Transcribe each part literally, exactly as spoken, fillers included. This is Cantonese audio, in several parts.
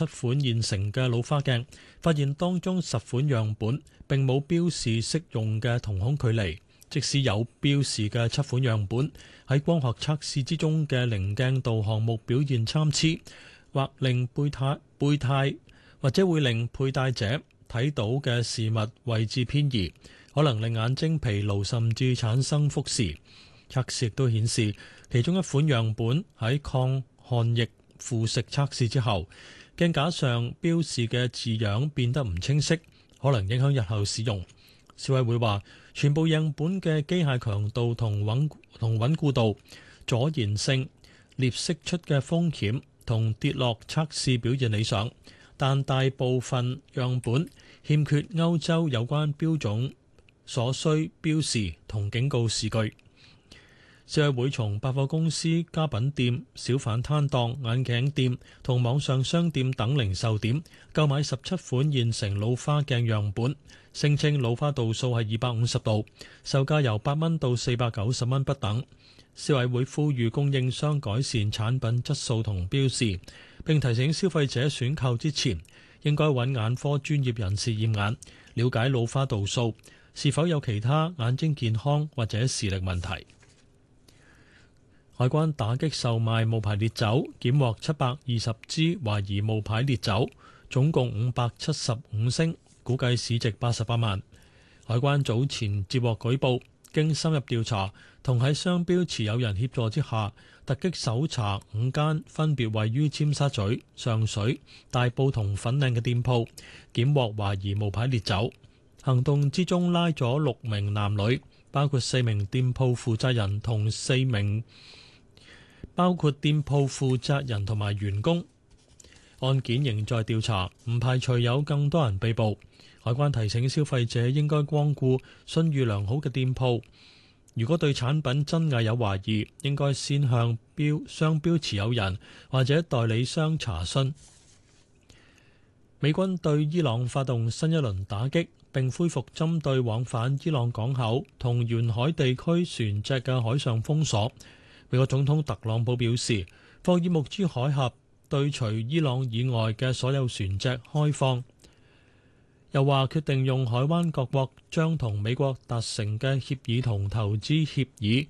七款現成嘅老花鏡，發現當中十款樣本並冇標示適用嘅瞳孔距離。即使有標示嘅七款樣本喺光學測試之中嘅零鏡度項目表現參差，或令貝塔貝泰或者會令佩戴者睇到嘅事物位置偏移，可能令眼睛疲勞甚至產生複視。測試亦都顯示，其中一款樣本喺抗汗液腐蝕測試之後，鏡架上標示嘅字樣變得唔清晰，可能影響日後使用。消委會話，全部樣本嘅機械強度同穩同穩固度、阻燃性、裂釋出嘅風險同跌落測試表現理想，但大部分樣本欠缺歐洲有關標種所需標示同警告視據。消委會從百貨公司、家品店、小販攤檔、眼鏡店同網上商店等零售點購買十七款現成老花鏡樣本，聲稱老花度數係二百五十度，售價由八蚊到四百九十蚊不等。消委會呼籲供應商改善產品質素同標示，並提醒消費者選購之前應該揾眼科專業人士驗眼，了解老花度數是否有其他眼睛健康或者視力問題。海關打擊售賣冒牌烈酒，檢獲七百二十支懷疑冒牌烈酒，總共五百七十五升，估計市值八十八萬。海關早前接獲舉報，經深入調查同喺商標持有人協助之下，突擊搜查五間分別位於尖沙咀、上水、大埔同粉嶺嘅店鋪，檢獲懷疑冒牌烈酒。行動之中拉咗六名男女，包括四名店鋪負責人同四名包括店鋪負責人同埋員工。案件仍在調查，唔排除有更多人被捕。海關提醒消費者應該光顧信譽良好嘅店鋪，如果對產品真偽有懷疑，應該先向標商標持有人或者代理商查詢。美軍對伊朗發動新一輪打擊，並恢復針對往返伊朗港口同沿海地區船隻嘅海上封鎖。美國總統特朗普表示，霍爾木茲海峽對除伊朗以外嘅所有船隻開放，又話決定用海灣各國將同美國達成嘅協議同投資協議，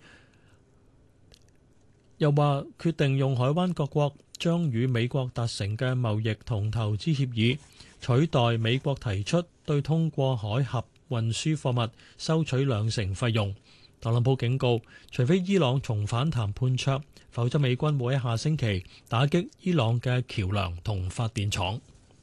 又話決定用海灣各國將與美國達成嘅貿易同投資協議取代美國提出對通過海峽運輸貨物收取兩成費用。特朗普警告，除非伊朗重返談判桌，否則美軍會喺下星期打擊伊朗嘅橋梁同發電廠。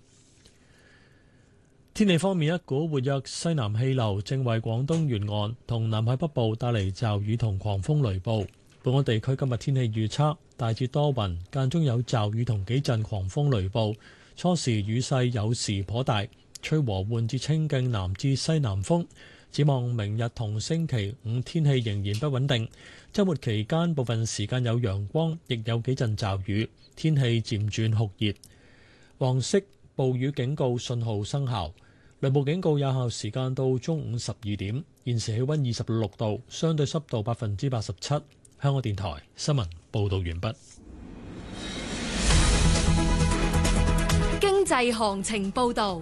天氣方面，一股活躍西南氣流正為廣東沿岸同南海北部帶嚟驟雨同狂風雷暴。本港地區今日天氣預測大致多雲，間中有驟雨同幾陣狂風雷暴，初時雨勢有時頗大，吹和緩至清勁南至西南風。展望明日同星期五天氣仍然不穩定，週末期間部分時間有陽光，亦有幾陣驟雨，天氣漸轉酷熱。黃色暴雨警告信號生效，雷暴警告有效時間到中午十二點。現時氣溫二十六度，相對濕度百分之八十七。香港電台新聞報導完畢。 經濟行情報導。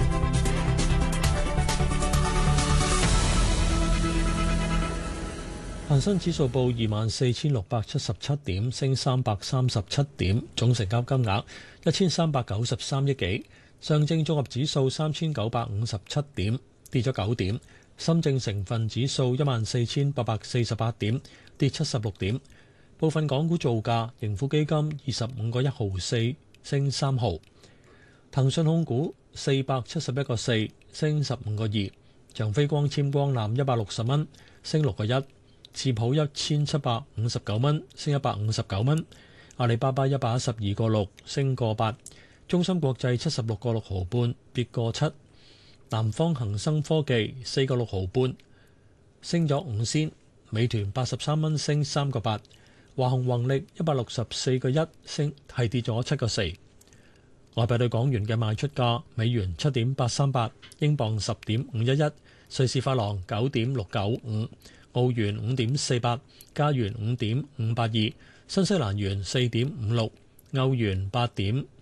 恒生指數報二萬四千六百七十七點，升三百三十七點，總成交金額一千三百九十三億幾。上證綜合指數三千九百五十七點，跌咗九點。深證成分指數一萬四千八百四十八點，跌七十六點。部分港股造價，盈富基金二十五個一毫四，升三毫。騰訊控股四百七十一個四，升十五個二。長飛光纖光纜一百六十蚊，升六個一。次普一千七百五十九蚊，升一百五十九蚊。阿里巴巴一百一十二個六，升個八。中芯國際七十六個六毫半，跌個七。南方恒生科技四個六毫半，升咗五仙。美團八十三蚊，升三個八。華虹宏力一百六十四個一，升係跌咗七個四。外幣對港元嘅賣出價：美元七點八三八，英鎊十點五一一，瑞士法郎九點六九五。澳元五點四八，加元五點五八二，新西蘭元四點五六，歐元八點